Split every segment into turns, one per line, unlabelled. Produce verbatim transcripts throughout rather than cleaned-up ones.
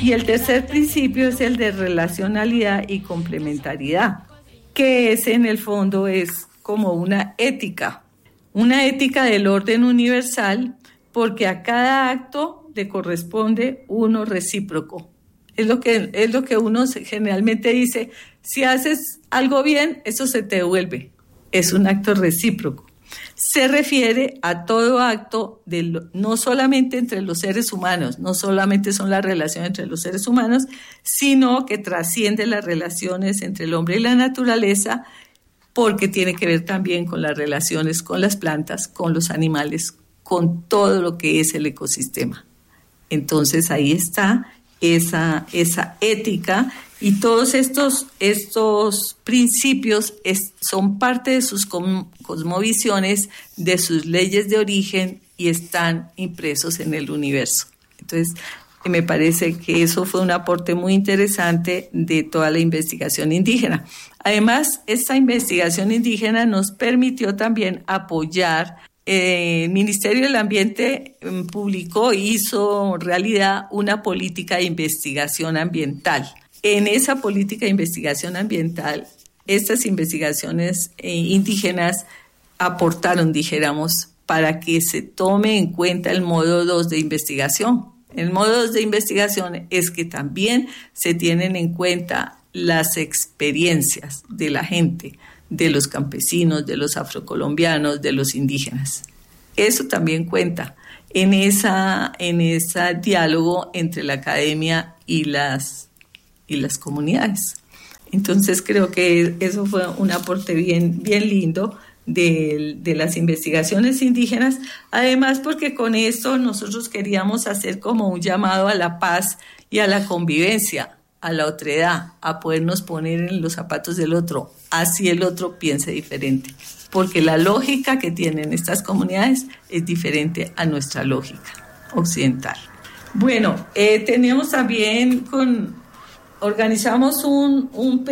Y el tercer principio es el de relacionalidad y complementariedad, que es en el fondo es como una ética, una ética del orden universal, porque a cada acto le corresponde uno recíproco. Es lo que, es lo que uno generalmente dice, si haces algo bien, eso se te devuelve. Es un acto recíproco. Se refiere a todo acto, de lo, no solamente entre los seres humanos, no solamente son las relaciones entre los seres humanos, sino que trasciende las relaciones entre el hombre y la naturaleza, porque tiene que ver también con las relaciones con las plantas, con los animales, con todo lo que es el ecosistema. Entonces ahí está esa, esa ética, y todos estos, estos principios es, son parte de sus cosmovisiones, de sus leyes de origen, y están impresos en el universo. Entonces, me parece que eso fue un aporte muy interesante de toda la investigación indígena. Además, esta investigación indígena nos permitió también apoyar. Eh, el Ministerio del Ambiente eh, publicó, hizo realidad una política de investigación ambiental. En esa política de investigación ambiental, estas investigaciones eh, indígenas aportaron, dijéramos, para que se tome en cuenta el modo dos de investigación. El modo dos de investigación es que también se tienen en cuenta las experiencias de la gente, de los campesinos, de los afrocolombianos, de los indígenas. Eso también cuenta en esa, en ese diálogo entre la academia y las, y las comunidades. Entonces creo que eso fue un aporte bien, bien lindo de, de las investigaciones indígenas, además porque con esto nosotros queríamos hacer como un llamado a la paz y a la convivencia, a la otredad, a podernos poner en los zapatos del otro, así el otro piense diferente, porque la lógica que tienen estas comunidades es diferente a nuestra lógica occidental. Bueno, eh, tenemos también con... Organizamos un, un,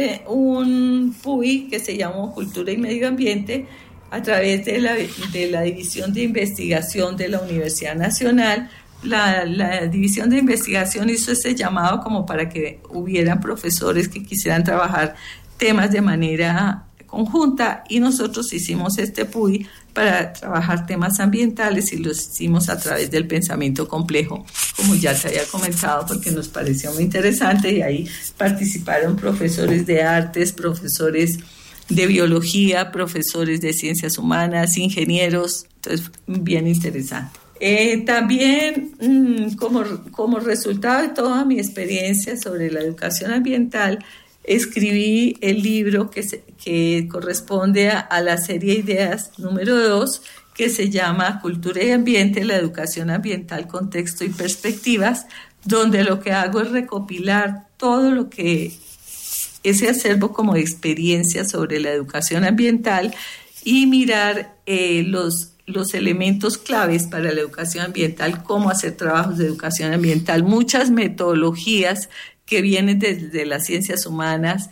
un P U I que se llamó Cultura y Medio Ambiente a través de la, de la División de Investigación de la Universidad Nacional. La, la División de Investigación hizo ese llamado como para que hubieran profesores que quisieran trabajar temas de manera conjunta, y nosotros hicimos este P U I para trabajar temas ambientales, y los hicimos a través del pensamiento complejo, como ya te había comentado, porque nos pareció muy interesante, y ahí participaron profesores de artes, profesores de biología, profesores de ciencias humanas, ingenieros. Entonces, bien interesante. Eh, también, mmm, como, como resultado de toda mi experiencia sobre la educación ambiental, escribí el libro que, se, que corresponde a, a la serie Ideas número dos, que se llama Cultura y Ambiente, la educación ambiental, contexto y perspectivas, donde lo que hago es recopilar todo lo que ese acervo como experiencia sobre la educación ambiental y mirar eh, los, los elementos claves para la educación ambiental, cómo hacer trabajos de educación ambiental, muchas metodologías que vienen desde las ciencias humanas,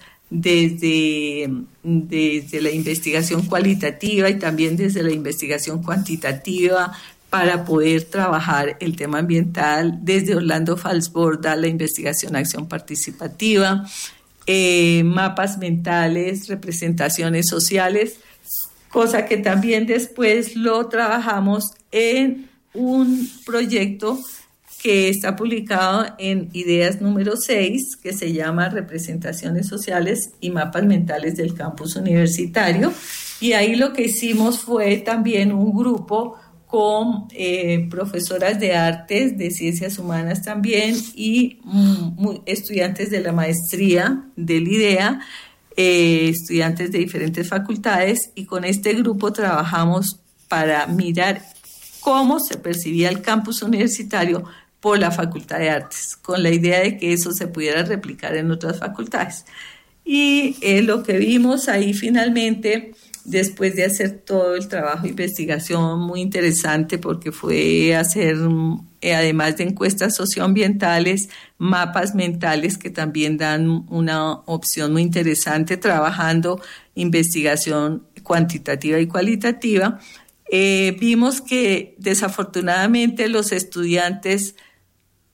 desde, desde la investigación cualitativa y también desde la investigación cuantitativa, para poder trabajar el tema ambiental, desde Orlando Falsborda, la investigación acción participativa, eh, mapas mentales, representaciones sociales, cosa que también después lo trabajamos en un proyecto que está publicado en Ideas número seis, que se llama Representaciones Sociales y Mapas Mentales del Campus Universitario. Y ahí lo que hicimos fue también un grupo con eh, profesoras de artes, de ciencias humanas también, y mm, estudiantes de la maestría del IDEA, eh, estudiantes de diferentes facultades, y con este grupo trabajamos para mirar cómo se percibía el campus universitario por la Facultad de Artes, con la idea de que eso se pudiera replicar en otras facultades. Y eh, lo que vimos ahí finalmente, después de hacer todo el trabajo de investigación muy interesante, porque fue hacer, eh, además de encuestas socioambientales, mapas mentales que también dan una opción muy interesante, trabajando investigación cuantitativa y cualitativa, eh, vimos que desafortunadamente los estudiantes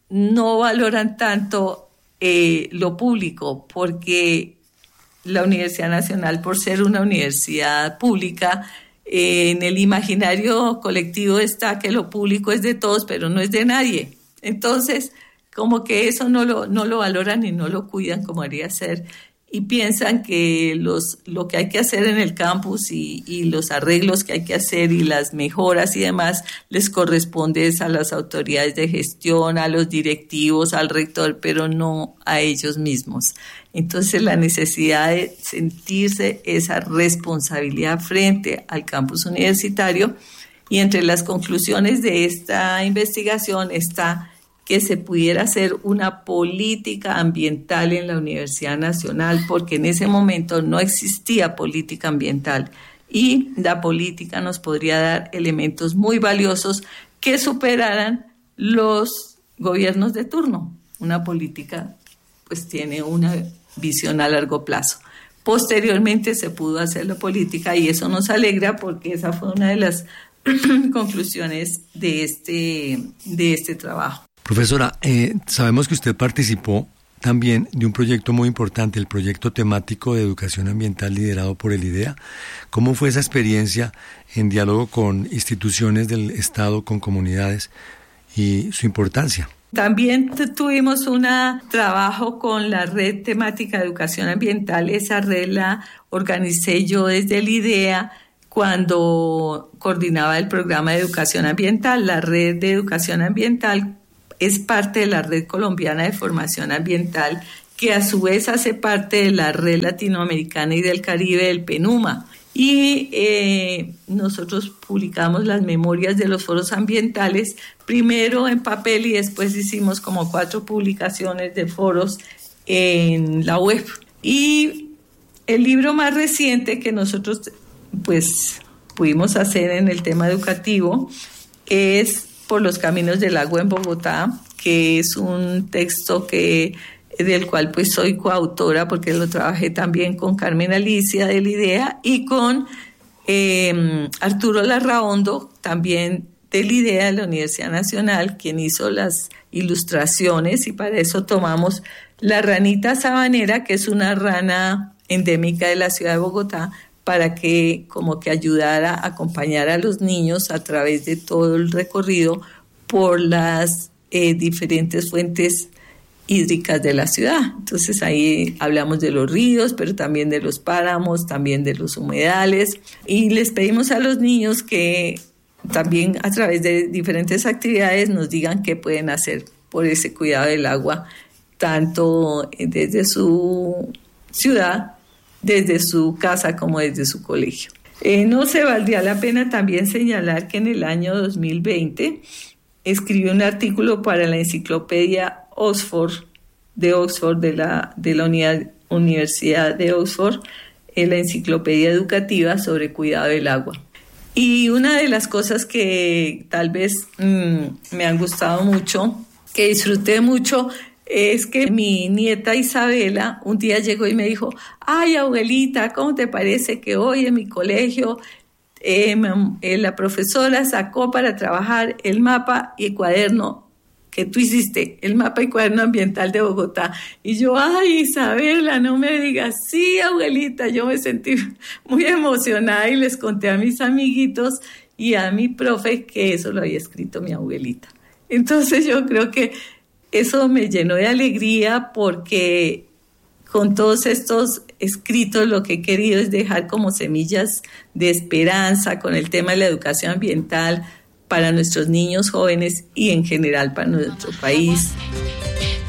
no valoran tanto eh, lo público, porque la Universidad Nacional, por ser una universidad pública, eh, en el imaginario colectivo está que lo público es de todos, pero no es de nadie. Entonces, como que eso no lo, no lo valoran y no lo cuidan como debería ser, y piensan que los, lo que hay que hacer en el campus y, y los arreglos que hay que hacer y las mejoras y demás les corresponde a las autoridades de gestión, a los directivos, al rector, pero no a ellos mismos. Entonces la necesidad de sentirse esa responsabilidad frente al campus universitario, y entre las conclusiones de esta investigación está que se pudiera hacer una política ambiental en la Universidad Nacional, porque en ese momento no existía política ambiental y la política nos podría dar elementos muy valiosos que superaran los gobiernos de turno. Una política pues tiene una visión a largo plazo. Posteriormente se pudo hacer la política y eso nos alegra porque esa fue una de las conclusiones de este, de este trabajo.
Profesora, eh, sabemos que usted participó también de un proyecto muy importante, el proyecto temático de educación ambiental liderado por el IDEA. ¿Cómo fue esa experiencia en diálogo con instituciones del Estado, con comunidades y su importancia?
También tuvimos un trabajo con la red temática de educación ambiental. Esa red la organicé yo desde el IDEA cuando coordinaba el programa de educación ambiental. La red de educación ambiental es parte de la Red Colombiana de Formación Ambiental, que a su vez hace parte de la Red Latinoamericana y del Caribe del PENUMA. Y eh, nosotros publicamos las memorias de los foros ambientales, primero en papel y después hicimos como cuatro publicaciones de foros en la web. Y el libro más reciente que nosotros pues pudimos hacer en el tema educativo es Por los caminos del agua en Bogotá, que es un texto que del cual pues soy coautora porque lo trabajé también con Carmen Alicia del IDEA y con eh, Arturo Larraondo, también del IDEA de la Universidad Nacional, quien hizo las ilustraciones, y para eso tomamos la ranita sabanera, que es una rana endémica de la ciudad de Bogotá, para que como que ayudara a acompañar a los niños a través de todo el recorrido por las eh, diferentes fuentes hídricas de la ciudad. Entonces ahí hablamos de los ríos, pero también de los páramos, también de los humedales, y les pedimos a los niños que también a través de diferentes actividades nos digan qué pueden hacer por ese cuidado del agua, tanto desde su ciudad, desde su casa como desde su colegio. Eh, no se valdría la pena también señalar que en el año dos mil veinte escribió un artículo para la enciclopedia Oxford, de Oxford, de la, de la unidad, Universidad de Oxford, en la enciclopedia educativa sobre cuidado del agua. Y una de las cosas que tal vez mmm, me han gustado mucho, que disfruté mucho, es que mi nieta Isabela un día llegó y me dijo: ay, abuelita, ¿cómo te parece que hoy en mi colegio eh, la profesora sacó para trabajar el mapa y cuaderno que tú hiciste, el mapa y cuaderno ambiental de Bogotá? Y yo: ay, Isabela, no me digas. Sí, abuelita. Yo me sentí muy emocionada y les conté a mis amiguitos y a mi profe que eso lo había escrito mi abuelita. Entonces yo creo que eso me llenó de alegría, porque con todos estos escritos lo que he querido es dejar como semillas de esperanza con el tema de la educación ambiental para nuestros niños jóvenes y en general para nuestro país.